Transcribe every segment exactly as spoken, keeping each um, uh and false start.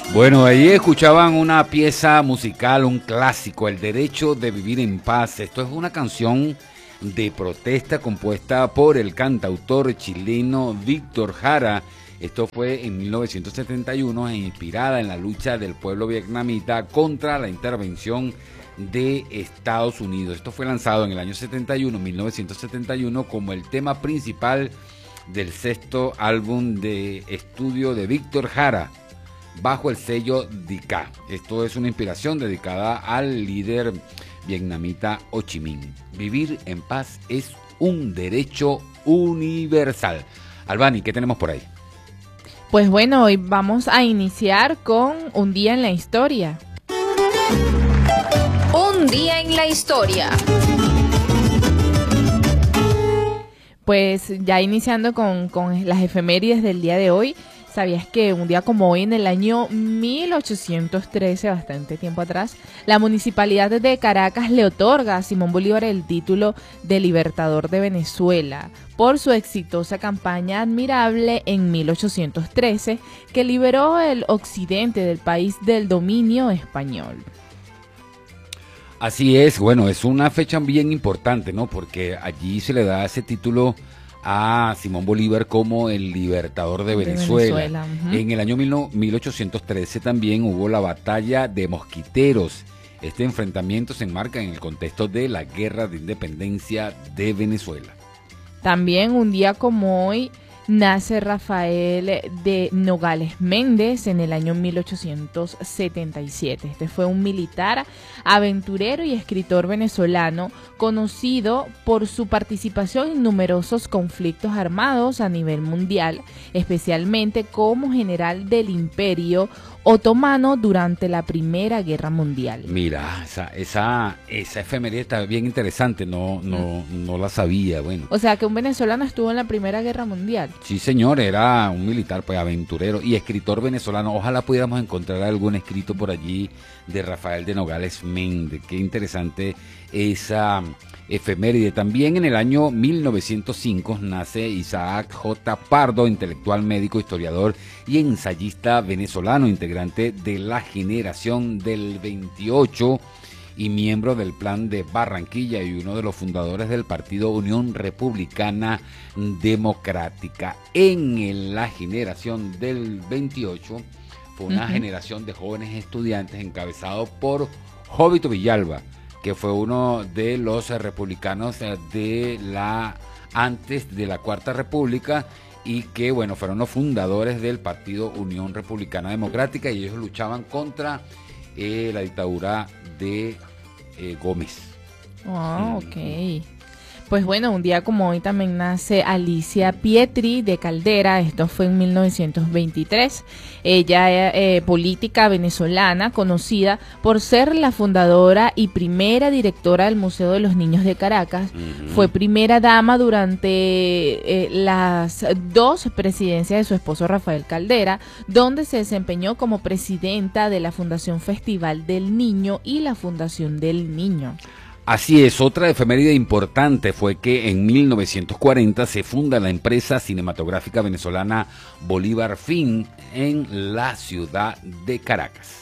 Bueno, ahí escuchaban una pieza musical, un clásico, El Derecho de Vivir en Paz. Esto es una canción de protesta compuesta por el cantautor chileno Víctor Jara. Esto fue en mil novecientos setenta y uno e inspirada en la lucha del pueblo vietnamita contra la intervención de Estados Unidos. Esto fue lanzado en el año setenta y uno, mil novecientos setenta y uno, como el tema principal del sexto álbum de estudio de Víctor Jara, bajo el sello D I C A. Esto es una inspiración dedicada al líder vietnamita Ho Chi Minh. Vivir en paz es un derecho universal. Albani, ¿qué tenemos por ahí? Pues bueno, hoy vamos a iniciar con un día en la historia. Un día en la historia. Pues ya iniciando con, con las efemérides del día de hoy. ¿Sabías que un día como hoy, en el año mil ochocientos trece, bastante tiempo atrás, la Municipalidad de Caracas le otorga a Simón Bolívar el título de Libertador de Venezuela por su exitosa campaña admirable en mil ochocientos trece, que liberó el occidente del país del dominio español? Así es, bueno, es una fecha bien importante, ¿no? Porque allí se le da ese título a Simón Bolívar como el libertador de Venezuela. De Venezuela uh-huh. En el año mil ochocientos trece también hubo la batalla de Mosquiteros. Este enfrentamiento se enmarca en el contexto de la guerra de independencia de Venezuela. También un día como hoy nace Rafael de Nogales Méndez en el año mil ochocientos setenta y siete. Este fue un militar, aventurero y escritor venezolano conocido por su participación en numerosos conflictos armados a nivel mundial, especialmente como general del Imperio Otomano durante la Primera Guerra Mundial. Mira, esa esa esa efeméride está bien interesante, no no no la sabía, bueno. O sea, que un venezolano estuvo en la Primera Guerra Mundial. Sí, señor, era un militar, pues aventurero y escritor venezolano. Ojalá pudiéramos encontrar algún escrito por allí de Rafael de Nogales Méndez. Qué interesante esa efeméride. También en el año mil novecientos cinco nace Isaac J. Pardo, intelectual, médico, historiador y ensayista venezolano, integrante de la generación del veintiocho y miembro del Plan de Barranquilla y uno de los fundadores del partido Unión Republicana Democrática. En la generación del veintiocho fue una uh-huh. generación de jóvenes estudiantes encabezado por Jovito Villalba, que fue uno de los republicanos de la antes de la Cuarta República y que, bueno, fueron los fundadores del partido Unión Republicana Democrática y ellos luchaban contra eh, la dictadura de eh, Gómez. Oh, ok. Pues bueno, un día como hoy también nace Alicia Pietri de Caldera. Esto fue en mil novecientos veintitrés. Ella es eh, política venezolana, conocida por ser la fundadora y primera directora del Museo de los Niños de Caracas. Uh-huh. Fue primera dama durante eh, las dos presidencias de su esposo Rafael Caldera, donde se desempeñó como presidenta de la Fundación Festival del Niño y la Fundación del Niño. Así es, otra efeméride importante fue que en mil novecientos cuarenta se funda la empresa cinematográfica venezolana Bolívar Film en la ciudad de Caracas.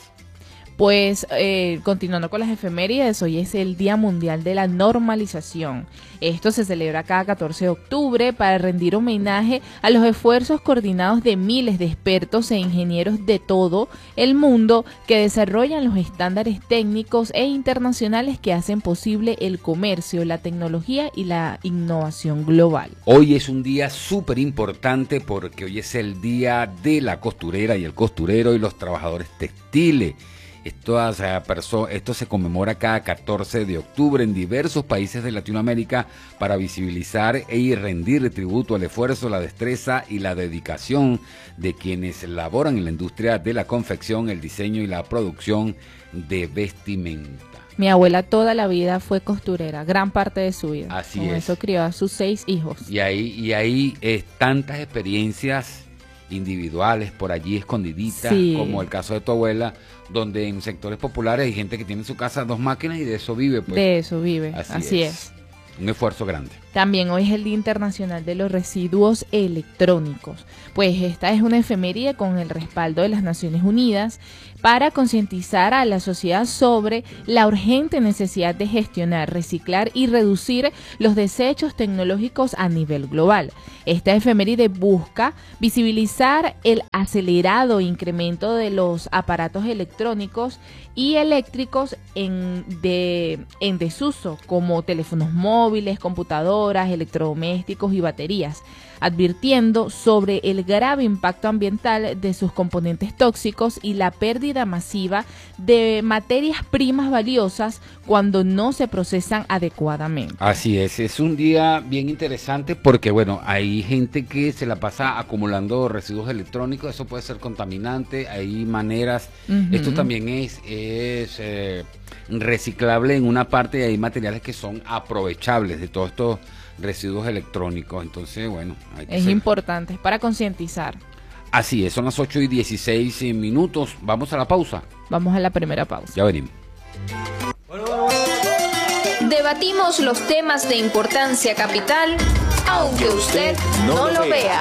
Pues eh, continuando con las efemérides, hoy es el Día Mundial de la Normalización. Esto se celebra cada catorce de octubre para rendir homenaje a los esfuerzos coordinados de miles de expertos e ingenieros de todo el mundo que desarrollan los estándares técnicos e internacionales que hacen posible el comercio, la tecnología y la innovación global. Hoy es un día súper importante porque hoy es el Día de la Costurera y el Costurero y los trabajadores textiles. Esto, o sea, esto se conmemora cada catorce de octubre en diversos países de Latinoamérica para visibilizar y rendir tributo al esfuerzo, la destreza y la dedicación de quienes laboran en la industria de la confección, el diseño y la producción de vestimenta. Mi abuela toda la vida fue costurera, gran parte de su vida. Así Con es. eso crió a sus seis hijos. Y ahí, y ahí eh, tantas experiencias individuales por allí escondiditas, sí, como el caso de tu abuela, donde en sectores populares hay gente que tiene en su casa dos máquinas y de eso vive. Pues. De eso vive, Así, así es. es. Un esfuerzo grande. También hoy es el Día Internacional de los Residuos Electrónicos. Pues esta es una efeméride con el respaldo de las Naciones Unidas para concientizar a la sociedad sobre la urgente necesidad de gestionar, reciclar y reducir los desechos tecnológicos a nivel global. Esta efeméride busca visibilizar el acelerado incremento de los aparatos electrónicos y eléctricos en, de, en desuso, como teléfonos móviles, computadoras, electrodomésticos y baterías, advirtiendo sobre el grave impacto ambiental de sus componentes tóxicos y la pérdida masiva de materias primas valiosas cuando no se procesan adecuadamente. Así es, es un día bien interesante porque, bueno, hay gente que se la pasa acumulando residuos electrónicos, eso puede ser contaminante, hay maneras, uh-huh. Esto también es, es eh, reciclable en una parte y hay materiales que son aprovechables de todos estos residuos electrónicos, entonces bueno, hay que es ser... importante, es para concientizar. Así es, son las ocho y dieciséis minutos, vamos a la pausa. Vamos a la primera pausa. Ya venimos. Debatimos los temas de importancia capital, aunque usted no lo vea.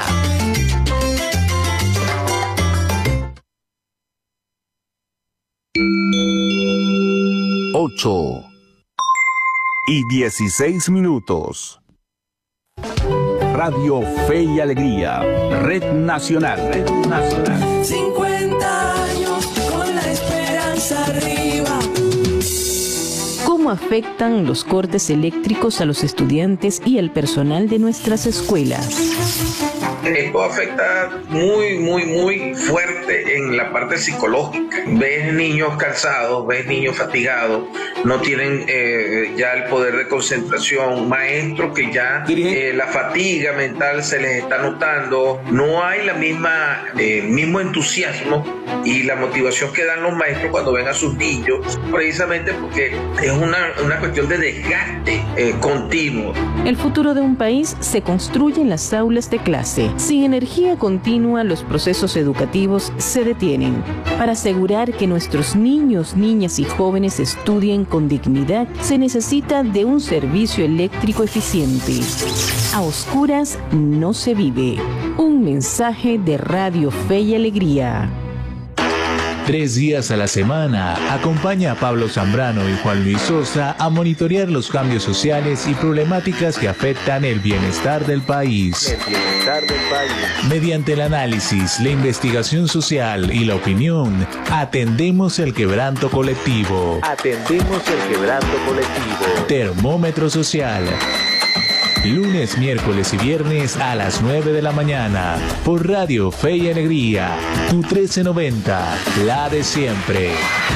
Ocho y dieciséis minutos. Radio Fe y Alegría, Red Nacional, Red Nacional. cincuenta años con la esperanza arriba. ¿Cómo afectan los cortes eléctricos a los estudiantes y al personal de nuestras escuelas? Esto afecta muy, muy, muy fuerte en la parte psicológica. Ves niños cansados, ves niños fatigados, no tienen eh, ya el poder de concentración, maestros que ya eh, la fatiga mental se les está notando, no hay la misma eh, mismo entusiasmo y la motivación que dan los maestros cuando ven a sus niños, precisamente porque es una, una cuestión de desgaste eh, continuo. El futuro de un país se construye en las aulas de clase. Sin energía continua, los procesos educativos se detienen. Para asegurar que nuestros niños, niñas y jóvenes estudien con dignidad, se necesita de un servicio eléctrico eficiente. A oscuras no se vive. Un mensaje de Radio Fe y Alegría. Tres días a la semana, acompaña a Pablo Zambrano y Juan Luis Sosa a monitorear los cambios sociales y problemáticas que afectan el bienestar del país. El bienestar del país. Mediante el análisis, la investigación social y la opinión, atendemos el quebranto colectivo. Atendemos el quebranto colectivo. Termómetro social. Lunes, miércoles y viernes a las nueve de la mañana por Radio Fe y Alegría, tu trece noventa, la de siempre.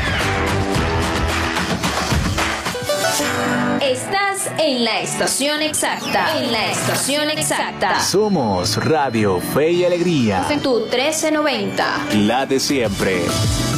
Estás en la estación exacta. En la estación exacta. Somos Radio Fe y Alegría, Tu trece noventa. la de siempre.